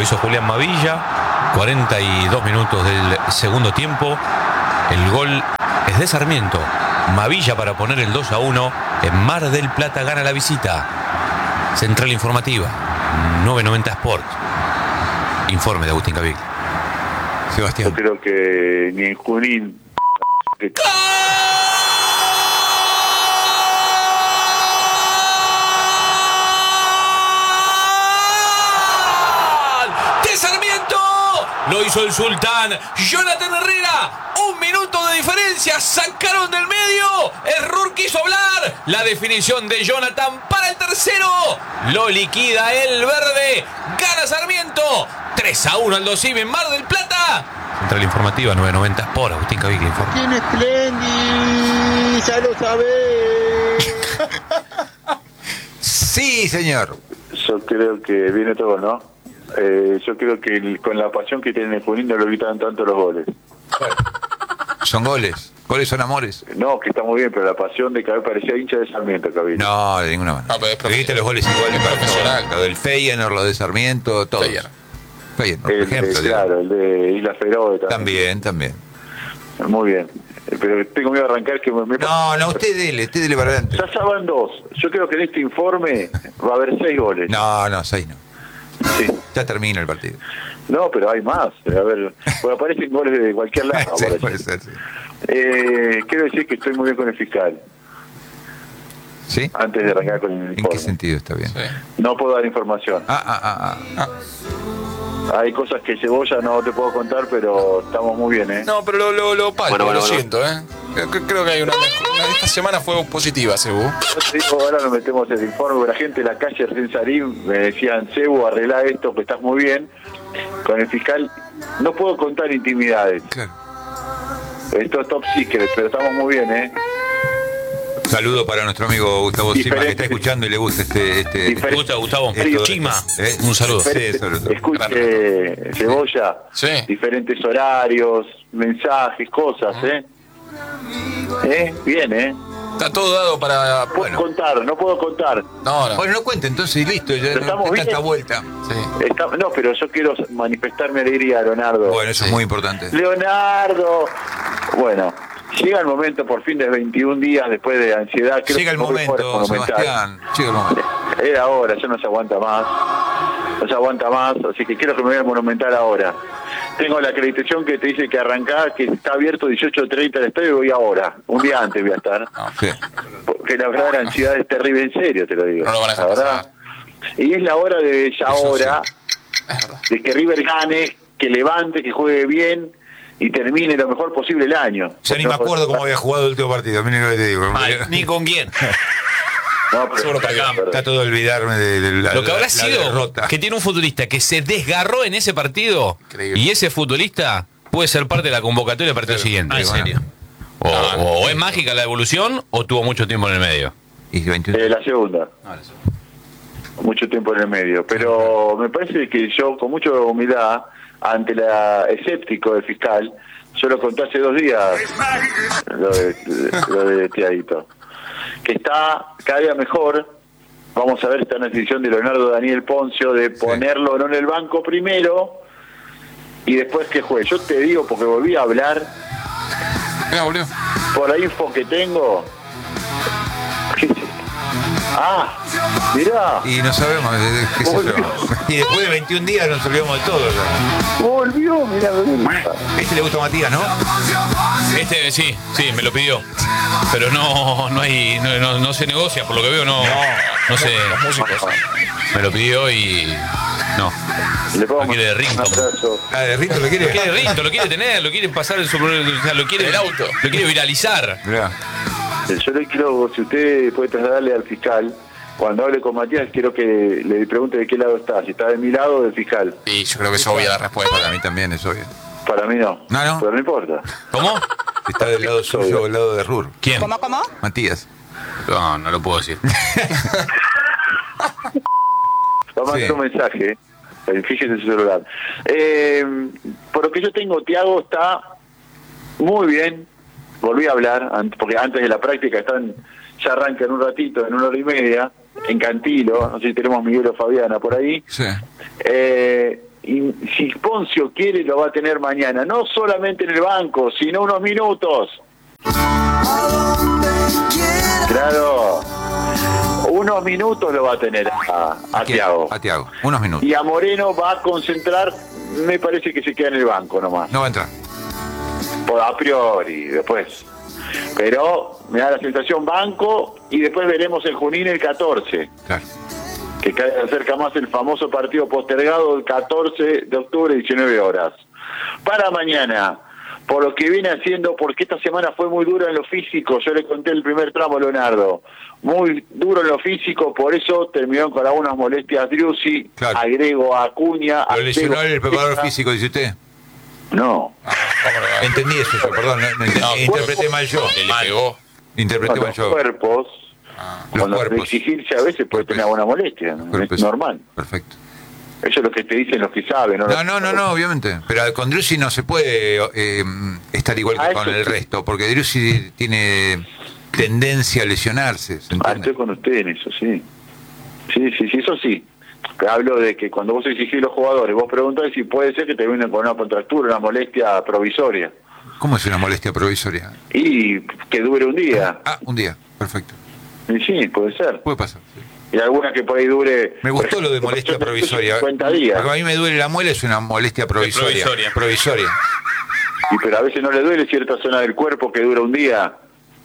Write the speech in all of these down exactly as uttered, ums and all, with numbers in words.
hizo Julián Mavilla, cuarenta y dos minutos del segundo tiempo. El gol es de Sarmiento. Mavilla para poner el dos a uno. En Mar del Plata gana la visita. Central Informativa, novecientos noventa Sport. Informe de Agustín Caviglia. Sebastián. Yo creo que ni en Junín. Que... Lo hizo el Sultán. Jonathan Herrera. Un minuto de diferencia. Sacaron del medio. Error quiso hablar. La definición de Jonathan para el tercero. Lo liquida el verde. Gana Sarmiento. tres a uno al Dosime en Mar del Plata. Central Informativa novecientos noventa por Agustín Caviglia informa. ¡Tiene Splendid! ¡Ya lo sabés! Sí, señor. Yo creo que viene todo, ¿no? Eh, yo creo que el, con la pasión que tiene el Junín no lo gritan tanto los goles. Son goles. Goles son amores. No, que está muy bien, pero la pasión de que parecía hincha de Sarmiento, Caviglia. No, de ninguna manera. No, pero es Le grita los goles iguales para profesional. Lo del Feyenoord, lo de Sarmiento, todo. Feyenoord. Feyenoord, por El, ejemplo. el, claro, el de Isla Feroe También, también. Muy bien. Pero tengo miedo de arrancar que me... me... No, no, usted dele, usted dele para adelante. Ya ya van dos. Yo creo que en este informe va a haber seis goles. No, no, seis no. Sí. Ya termina el partido. No, pero hay más. A ver, pues aparecen goles de cualquier lado. Sí, por puede allí. ser, sí. Eh, quiero decir que estoy muy bien con el fiscal. ¿Sí? Antes de arrancar con el ¿En informe. qué sentido está bien? Sí. No puedo dar información. Ah, ah, ah, ah. Hay cosas que Cebolla no te puedo contar, pero estamos muy bien, ¿eh? No, pero lo, lo, lo palpo, Bueno, bueno, lo bueno. siento, ¿eh? Creo, creo que hay una mejor. Una- Esta semana fue positiva, Cebu. Yo te digo, ahora nos metemos en el informe, porque la gente de la calle recién salí, me decían, Cebu, arreglá esto, que estás muy bien. Con el fiscal no puedo contar intimidades. Claro. Esto es top secret, pero estamos muy bien, ¿eh? Saludo para nuestro amigo Gustavo Sima, que Diferente. está escuchando y le gusta este... este Diferente. ¿Te gusta, Gustavo? esto- Chima. ¿Eh? Un saludo. Sí, sobre todo. Escuche, Cebolla, Sí. diferentes horarios, mensajes, cosas, ¿eh? ¿Eh? Bien, ¿eh? Está todo dado para. Puedo Bueno, contar, no puedo contar. no, no. Bueno, no cuente entonces y listo, ya Pero no estamos está bien. esta vuelta. Sí. Está- no, pero yo quiero manifestar mi alegría, Leonardo. Bueno, eso Sí. es muy importante. Leonardo. Bueno, llega el momento por fin de veintiún días después de ansiedad. Creo Llega el que no mejor es momento, monumental. Sebastián. Llega el momento. Era ahora, ya no se aguanta más. No se aguanta más, así que quiero que me vea el Monumental ahora. Tengo la acreditación que te dice que arrancá, que está abierto dieciocho treinta el estadio y voy ahora. Un día antes voy a estar. Sí. Porque la verdad la ansiedad es terrible, en serio te lo digo. No lo van a dejar La verdad. Y es la hora de ya Eso ahora, Es verdad. de que River gane, que levante, que juegue bien y termine lo mejor posible el año. Ya ni me acuerdo cómo había jugado el último partido, miren lo que te digo. Ay, ni con quién. No, pero- Seguro perdió. perdón. Está todo olvidarme de, de la, Lo que habrá la- la sido derrota. que tiene un futbolista que se desgarró en ese partido. Increíble. Y ese futbolista puede ser parte de la convocatoria del partido siguiente. Ah, ¿en serio? O, No, o es mágica la evolución o tuvo mucho tiempo en el medio. Y veintiuno. Eh, la segunda. Mucho tiempo en el medio. Pero me parece que yo, con mucha humildad, ante la escéptico del fiscal, yo lo conté hace dos días, lo de, lo de Tiadito, que está cada día mejor. Vamos a ver esta decisión de Leonardo Daniel Poncio de ponerlo no en el banco primero y después que juegue. Yo te digo, porque volví a hablar, Mira, volvió. por la info que tengo. ¿Qué es esto? Ah, mirá. Y no sabemos, eh, qué sé yo. Y después de veintiún días nos olvidamos de todo. ya. Volvió, mirá. mirá. Este le gusta a Matías, ¿no? Este sí, sí, me lo pidió. Pero no, no hay, no, no, no se negocia, por lo que veo, no, no sé. Los músicos. Me lo pidió y no. Le puedo Lo quiere de mandar un Rington. abrazo. Ah, de Rito lo Lo quiere. quiere Rinto, lo quiere tener, lo quiere pasar en su, o sea, lo quiere El auto. lo quiere viralizar. Mirá. Yo le quiero, si usted puede trasladarle al fiscal, cuando hable con Matías, quiero que le pregunte de qué lado está, si está de mi lado o del fiscal. Y yo creo que es obvia la respuesta. Para mí también es obvio. Para mí no. No, no. Pero no importa. ¿Cómo? Si está del lado suyo o del lado de Rur. ¿Quién? ¿Cómo, cómo? Matías. No, no lo puedo decir. Va a mandar Sí. un mensaje. eh, Fíjese en su celular. Eh, por lo que yo tengo, Tiago está muy bien. Volví a hablar, an- porque antes de la práctica están, ya arranca en un ratito, en una hora y media, en Cantilo. No sé si tenemos Miguel o Fabiana por ahí. Sí. Eh, y si Poncio quiere lo va a tener mañana, no solamente en el banco, sino unos minutos. Claro, unos minutos lo va a tener a, a Thiago. A Thiago, unos minutos. Y a Moreno va a concentrar, me parece que se queda en el banco nomás. No va a entrar. Por a priori, después. Pero me da la sensación banco y después veremos el Junín el catorce. Claro. Que cada vez acerca más el famoso partido postergado el catorce de octubre, diecinueve horas. Para mañana, por lo que viene haciendo, porque esta semana fue muy dura en lo físico, yo le conté el primer tramo a Leonardo, muy duro en lo físico, por eso terminó con algunas molestias Driussi, claro. agrego a Acuña. ¿Lo lesionó agrego... el preparador físico, dice usted? No. Entendí eso yo, perdón, no, no, No, interpreté mal yo. Le, le pegó. Interpreté No, mal los yo. cuerpos, Ah, los cuando cuerpos. exigirse a veces puede tener alguna molestia, ¿no? Cuerpos. Es normal. Perfecto. Eso es lo que te dicen los que saben. No, No, no, no, no, obviamente. Pero con Driussi no se puede eh, estar igual que Ah, con eso el sí. resto, porque Driussi tiene tendencia a lesionarse, ¿se Ah, entiende? estoy con usted en eso, sí. Sí, sí, sí, eso sí. Pero hablo de que cuando vos exigís a los jugadores, vos preguntás si puede ser que te vengan con una contractura, una molestia provisoria. ¿Cómo es una molestia provisoria? Y que dure un día. Ah, un día, perfecto. Y sí, puede ser. Puede pasar. Sí. Y alguna que por ahí dure... Me gustó lo de por molestia ejemplo, provisoria. cincuenta días. Porque a mí me duele la muela, es una molestia provisoria. provisoria. Provisoria. Y pero a veces no le duele cierta zona del cuerpo que dura un día.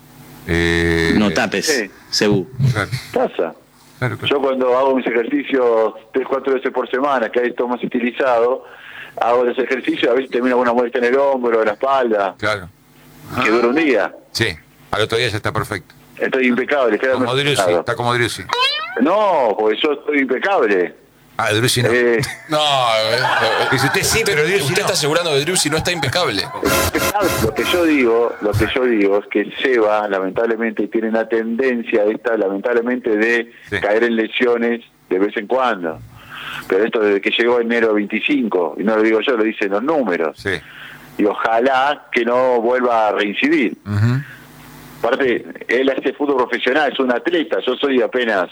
Eh, No tapes, sí. Cebú. Claro, Pasa. claro, claro. Yo cuando hago mis ejercicios tres, cuatro veces por semana, que hay esto más estilizado, hago los ejercicios, a veces termino con una molestia en el hombro, en la espalda, Claro. que dura un día. Sí, al otro día ya está perfecto. Estoy impecable. queda Como Driussi, mejorado. está como Driussi. No, porque yo estoy impecable. Ah, Driussi no. Eh, No, eh, eh, Dice usted sí, pero Driussi usted no. está asegurando que Driussi no está impecable. impecable. Lo que yo digo, lo que yo digo es que Seba, lamentablemente, tiene una tendencia esta, lamentablemente, de Sí. caer en lesiones de vez en cuando. Pero esto desde que llegó enero veinticinco, y no lo digo yo, lo dicen los números. Sí. Y ojalá que no vuelva a reincidir. Ujú. Aparte, él hace fútbol profesional, es un atleta, yo soy apenas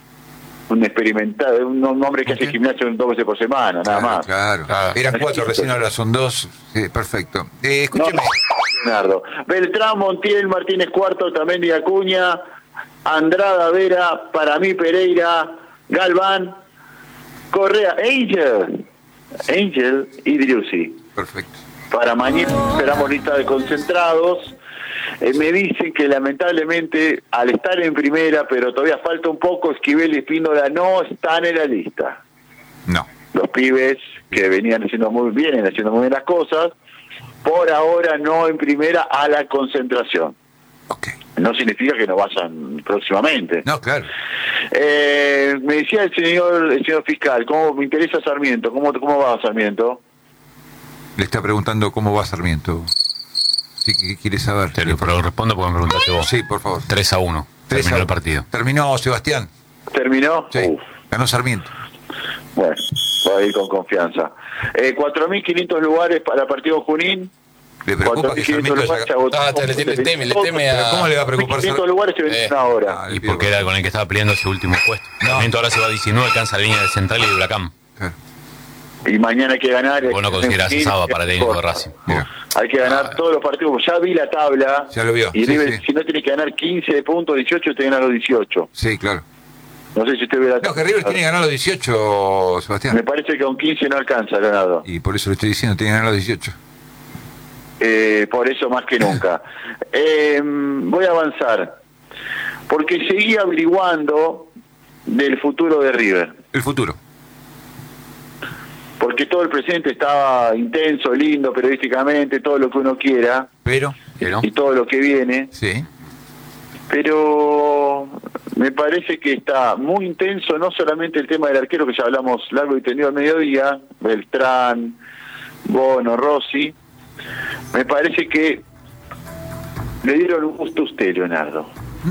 un experimentado, un hombre que hace gimnasio dos veces por semana, nada Claro, más. claro. Claro. Eran cuatro, recién ahora son dos. Sí, perfecto. Eh, No, escúcheme. Leonardo. Beltrán, Montiel, Martínez Cuarto, Tamendi, Acuña, Andrada, Vera, para mí Pereira, Galván, Correa, Angel, Angel y Driussi. Perfecto. Para mañana esperamos lista de concentrados. Eh, me dicen que lamentablemente al estar en primera, pero todavía falta un poco, Esquivel y Espíndola no están en la lista. No. Los pibes que venían haciendo muy bien, vienen haciendo muy bien las cosas, por ahora no en primera a la concentración. Ok. No significa que no vayan próximamente. No, claro. Eh, me decía el señor el señor fiscal, ¿cómo me interesa Sarmiento? ¿Cómo, cómo va Sarmiento? Le está preguntando cómo va Sarmiento. Sí, ¿qué quiere saber? Te lo pero respondo porque me preguntaste vos. Sí, por favor. tres a uno. Tres Terminó a- el partido. Terminó, Sebastián. ¿Terminó? Sí. Uf. Ganó Sarmiento. Bueno, voy a ir con confianza. Eh, cuatro mil quinientos lugares para partido Junín. ¿Le preocupa que cuatro mil quinientos Sarmiento lugares se haya... agotó. Ah, te- le tiene- le teme- le teme a- Pero ¿cómo le va a preocupar quinientos Sar- lugares se venden Eh. ahora. Ah, Y porque era con el que estaba peleando ese último puesto. No. Sarmiento ahora se va a diecinueve, alcanza la línea de Central y de Huracán. Claro. Y mañana hay que ganar. Vos no considerás a Saba para técnico de Racing. Mira. Hay que ganar todos los partidos. Ya vi la tabla. Ya lo vio, Y sí, River, sí. si no tiene que ganar quince puntos, dieciocho, te ganan los dieciocho. Sí, claro. No sé si usted ve la No, tabla. que River tiene que ganar los dieciocho, Me Sebastián. parece que con quince no alcanza, Leonardo. Y por eso le estoy diciendo, tiene que ganar los dieciocho. Eh, por eso más que nunca. Eh, voy a avanzar. Porque seguí averiguando del futuro de River. El futuro. Porque todo el presente estaba intenso, lindo, periodísticamente, todo lo que uno quiera, Pero, ¿Pero? y todo lo que viene. sí. Pero me parece que está muy intenso, no solamente el tema del arquero, que ya hablamos largo y tendido al mediodía, Beltrán, Bono, Rossi. Me parece que le dieron un gusto a usted, Leonardo.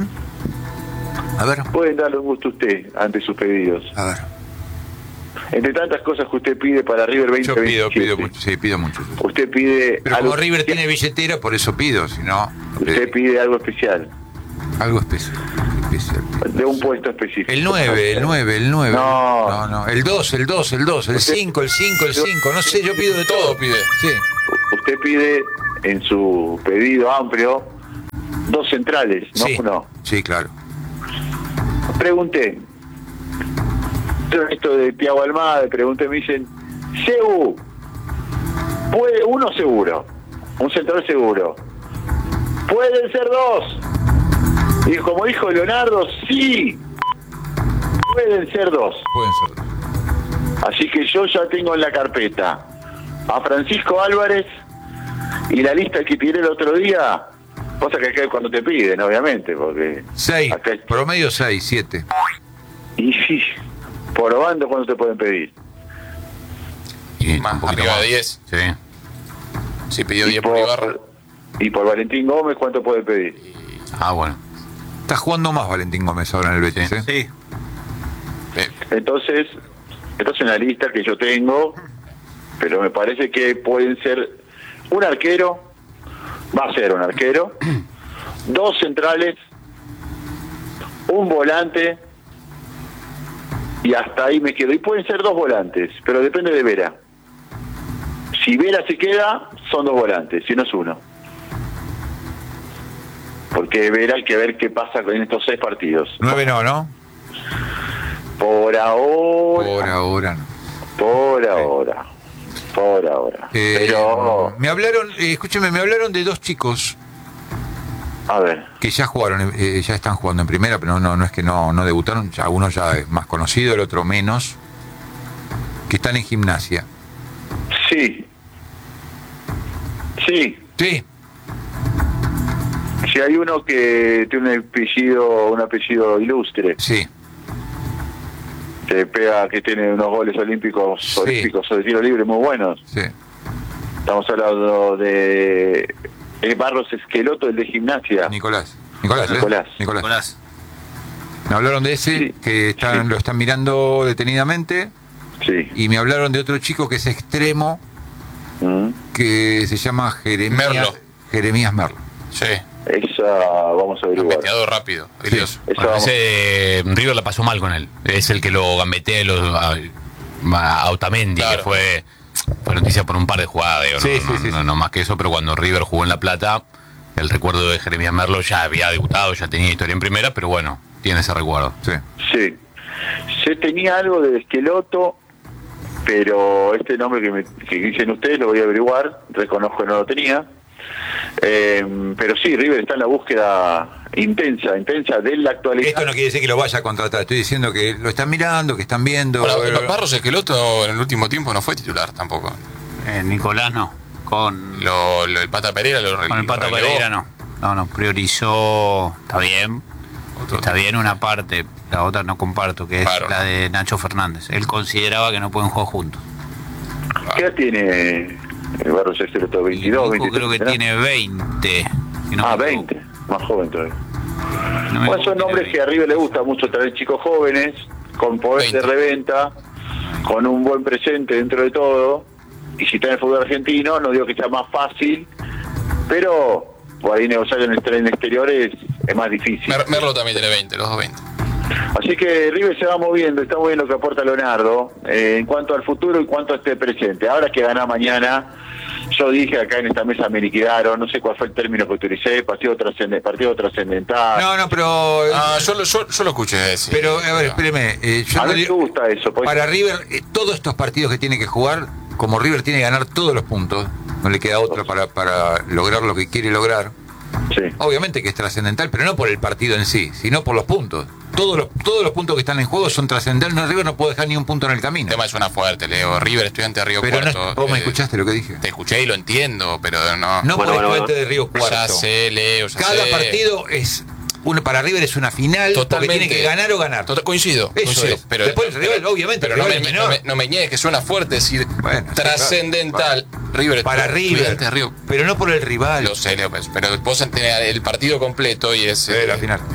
A ver, Pueden darle un gusto a usted ante sus pedidos. a ver. Entre tantas cosas que usted pide para River veinte Yo pido, veintisiete. pido mucho, sí, pido mucho. Usted pide Pero algo como River especial. tiene billetera, por eso pido, si no... Usted eh, pide algo especial. Algo especial. especial. De un puesto específico. El nueve, el nueve, el nueve. No. no, no. El dos, el dos, el dos, el cinco, el cinco, el cinco. No sé, yo pido de todo. Todo pide. Sí. Usted pide en su pedido amplio dos centrales, no Sí. uno. Sí, claro. Pregunté. Esto de Thiago Almada, pregunté, me dicen, Seu, puede uno seguro, un central seguro. Pueden ser dos. Y como dijo Leonardo, sí, pueden ser dos. Pueden ser dos. Así que yo ya tengo en la carpeta a Francisco Álvarez y la lista que tiré el otro día, cosa que acá es cuando te piden, obviamente, porque... Seis, acá, promedio seis, siete. y sí, probando cuando te pueden pedir. Y Más un poquito arriba más. de diez. Sí. Sí, pidió Y diez por Ibarra. por, y por Valentín Gómez, ¿cuánto puede pedir? Ah, bueno. Está jugando más Valentín Gómez ahora en el Betis, Sí. ¿eh? Sí. Eh, Entonces, esta es una lista que yo tengo, pero me parece que pueden ser un arquero, va a ser un arquero, dos centrales, un volante, y hasta ahí me quedo. Y pueden ser dos volantes, pero depende de Vera. Si Vera se queda, son dos volantes, si no es uno. Porque Vera hay que ver qué pasa en estos seis partidos. Nueve no, ¿no? Por ahora... Por ahora no. Por ahora, por ahora. Eh, Pero, me hablaron, eh, escúcheme, me hablaron de dos chicos a ver, que ya jugaron, eh, ya están jugando en primera, pero no, no es que no, no debutaron, ya uno ya es más conocido, el otro menos, que están en Gimnasia. sí, sí, Sí, si hay uno que tiene un apellido, un apellido ilustre, sí, que pega, que tiene unos goles olímpicos, Sí. olímpicos o de tiro libre muy buenos. sí. Estamos hablando de eh, Barros Esqueloto, el de Gimnasia. Nicolás. Nicolás, ¿eh? Nicolás. Nicolás. Nicolás. Me hablaron de ese, Sí, que están, sí. lo están mirando detenidamente, Sí. y me hablaron de otro chico que es extremo, Mm. que se llama Jeremías Merlo. Jeremías Merlo. sí, Esa vamos a averiguar. gambeteador rápido. Bilioso. Esa Bueno, vamos- ese eh, River la pasó mal con él. Es el que lo gambetea y lo, a, a Otamendi, Claro. que fue, fue noticia por un par de jugadas. Digo, Sí, no, sí, no, sí, no, sí. no más que eso, pero cuando River jugó en La Plata, el recuerdo de Jeremías Merlo ya había debutado, ya tenía historia en primera, pero bueno, tiene ese recuerdo. Sí. Sí. Se tenía algo de Esqueloto, pero este nombre que, me, que dicen ustedes lo voy a averiguar, reconozco que no lo tenía. Eh, pero sí, River está en la búsqueda intensa, intensa de la actualidad. Esto no quiere decir que lo vaya a contratar, estoy diciendo que lo están mirando, que están viendo. Bueno, eh, Barros Esqueloto en el último tiempo no fue titular tampoco. Eh, Nicolás no. Con, Lo, lo- el Pata Pereira lo re- con el Pato relevó. Pereira no. No, no, priorizó. Está bien. Otro Está tipo. bien una parte, la otra no comparto, que es Claro. la de Nacho Fernández. Él consideraba que no pueden jugar juntos. ¿Qué edad tiene el Barros Esqueloto? Y ¿veintidós, Nico veintitrés? creo que ¿será? tiene veinte. si no Ah, me equivoco. veinte, más joven todavía. No me Bueno, son equivoco, nombres tiene que a River le gusta mucho traer chicos jóvenes, con poder de veinte. reventa, con un buen presente dentro de todo. Y si está en el fútbol argentino, no digo que sea más fácil, pero por ahí negociar en el tren exterior es, es más difícil. Mer- Merlo también tiene veinte, los dos veinte. Así que River se va moviendo, está moviendo lo que aporta Leonardo eh, en cuanto al futuro y en cuanto a este presente. Ahora que gana mañana, yo dije acá en esta mesa me liquidaron, no sé cuál fue el término que utilicé, partido, trascende, partido trascendental. No, no, pero. Ah, yo, lo- yo, yo lo escuché decir. Pero, a ver, espéreme. eh, yo a no mí me digo- gusta eso. Porque para River, eh, todos estos partidos que tiene que jugar, como River tiene que ganar todos los puntos, no le queda otra para, para lograr lo que quiere lograr. sí. Obviamente que es trascendental, pero no por el partido en sí, sino por los puntos. Todos los, todos los puntos que están en juego son trascendentales. No, River no puede dejar ni un punto en el camino. El tema suena fuerte, Leo. River, Estudiante de Río Pero no, Cuarto. vos me eh, escuchaste lo que dije. Te escuché y lo entiendo, pero no. No por Bueno, el bueno, puente bueno. de Río Cuarto. Ya sé, Leo, ya Cada sé. partido es uno para River es una final, Totalmente. porque tiene que ganar o ganar. Total- coincido, Eso coincido. es. Pero, Después el rival, obviamente, pero el no, rival me, es no, menor. me, no me niegues que suena fuerte decir Bueno, sí, trascendental. River, Para River, Estudiante de Río. pero no por el rival. Lo sé, Leo, pues, pero vos tenés el partido completo y es. Eh, la final.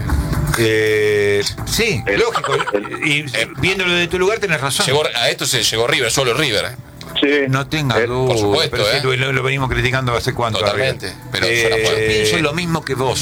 Eh, sí, El- lógico. el- Y viéndolo de tu lugar tenés razón. Llegó, a esto se llegó River, solo River. Sí. No tenga Eh, duda. por supuesto, pero sí, ¿eh? lo, lo venimos criticando hace cuánto. Totalmente, arriba. pero Eh, suena fuerte. yo pienso lo mismo que vos. Ah.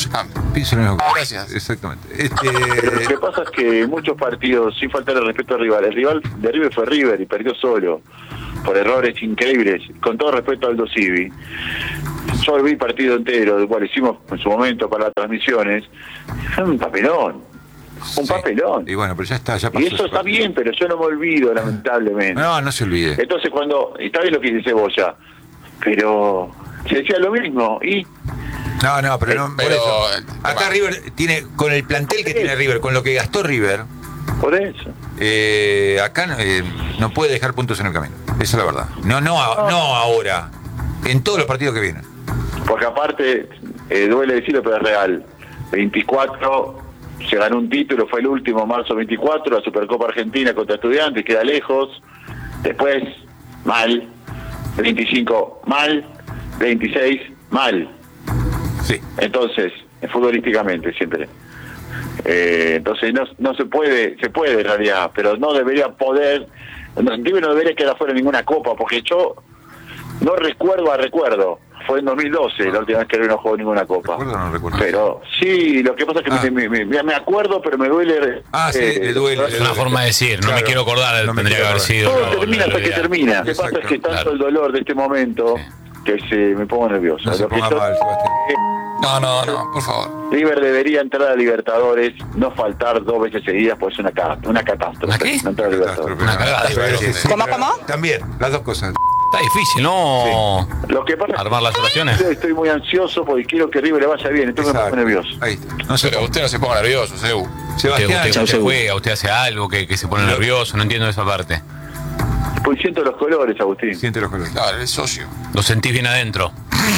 Pienso lo mismo que vos. Gracias. Exactamente. Pero lo Este, que pasa es que en muchos partidos, sin faltar el respeto al rival, el rival de River fue River y perdió solo, por errores increíbles, con todo respeto al Aldo Civi. Yo vi el partido entero, el cual hicimos en su momento para las transmisiones, fue un papelón, un sí. papelón. Y bueno, pero ya está, ya pasó. Y eso está bien, pero yo no me olvido, lamentablemente. No, no se olvide. Entonces cuando, está bien lo que dice Cebolla, pero se decía lo mismo, y... No, no, pero no. Pero, por eso. eh, Acá toma. River tiene, con el plantel que tiene River, con lo que gastó River, Por eso. eh, acá no, eh, no puede dejar puntos en el camino. Esa es la verdad. No, no, a- no ahora. En todos los partidos que vienen. Porque aparte, eh, duele decirlo, pero es real. veinticuatro, se ganó un título, fue el último, marzo veinticuatro, la Supercopa Argentina contra Estudiantes, queda lejos. Después, mal. veinticinco, mal. veintiséis, mal. Sí. Entonces, futbolísticamente siempre. Eh, entonces no, no se puede, se puede en realidad, pero no debería poder, no, River no debería quedar fuera de ninguna copa, porque yo no recuerdo a recuerdo, fue en dos mil doce la última vez que River no jugó ninguna copa. ¿Recuerdo o no recuerdo? Pero sí, lo que pasa es que Ah. me, me- me- me acuerdo, pero me duele. Ah, sí, le duele, le Es una forma de decir, no me Claro. quiero acordar, No me tendría que quiero haber acordar. sido. Todo lo- termina lo- hasta que lo- termina. Lo que pasa Exacto, es que tanto claro. el dolor de este momento Sí. que se me pongo nervioso. No se Lo que ponga yo- mal, Sebastián. No, no, no, por favor. River debería entrar a Libertadores, no faltar dos veces seguidas, pues es una, ca- una catástrofe. ¿Una qué? No entrar a Libertadores. Una cagada, Sí, River. sí, sí, ¿Cómo, pero cómo? También, las dos cosas. Está difícil, ¿no? Lo que pasa Armar las oraciones. es que estoy muy ansioso porque quiero que River le vaya bien, entonces me Exacto. pongo nervioso. Ahí está. No se Pero usted no se ponga nervioso, Seu. Usted, Sebastián, usted, ya usted se- juega, usted hace algo que, que se pone nervioso, no entiendo esa parte. Pues siento los colores, Agustín. siente los colores. Claro, el socio. Lo sentís bien adentro.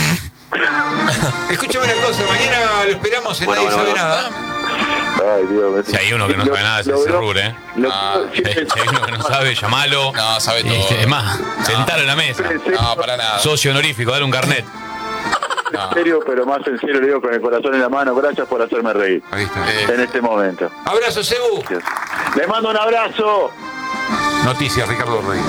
Escúchame una cosa, mañana lo esperamos en Bueno, Nadie bueno, Sabe bueno. Nada. Ay, Dios, me- Si hay uno que no lo- sabe nada, es lo- ese lo- Rur, ¿eh? lo- Ah, Si hay si hay uno que no sabe, llamalo. No, sabe Y, todo. es más, sentar en la mesa. En serio, No, para nada. Socio honorífico, dale un carnet. en serio, pero más en serio le digo con el corazón en la mano, gracias por hacerme reír Ahí está. Eh, en este momento. Abrazo, Sebu. Le mando un abrazo. Noticias, Ricardo Rey.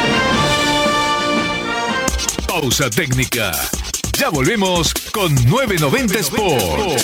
Pausa técnica. Ya volvemos con nueve noventa Sport.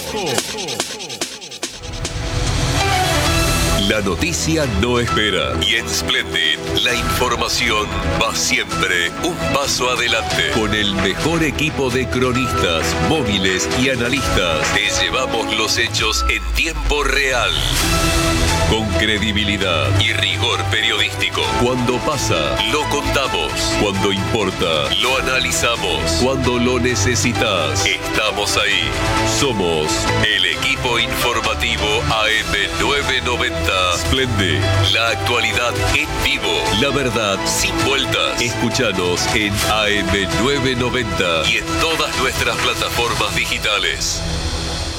La noticia no espera y en Splendid la información va siempre un paso adelante. Con el mejor equipo de cronistas, móviles y analistas, te llevamos los hechos en tiempo real. Con credibilidad y rigor periodístico. Cuando pasa, lo contamos. Cuando importa, lo analizamos. Cuando lo necesitas, estamos ahí. Somos el equipo informativo A M nueve noventa. Splendid. La actualidad en vivo. La verdad sin vueltas. Escúchanos en A M nueve noventa y en todas nuestras plataformas digitales.